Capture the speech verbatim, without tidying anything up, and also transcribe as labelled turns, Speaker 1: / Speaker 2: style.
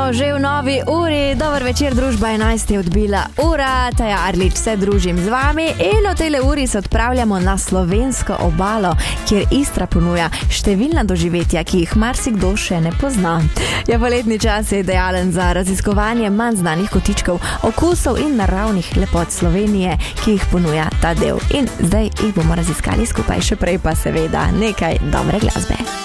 Speaker 1: smo že v novi uri. Dober večer, družba enajst je odbila ura. Taja Arlič se družim z vami in v tejle uri se odpravljamo na slovensko obalo, kjer Istra ponuja številna doživetja, ki jih marsikdo še ne pozna. Ja, poletni čas je idealen za raziskovanje manj znanih kotičkov, okusov in naravnih lepot Slovenije, ki jih ponuja ta del. In zdaj jih bomo raziskali skupaj, še prej pa seveda nekaj dobre glasbe.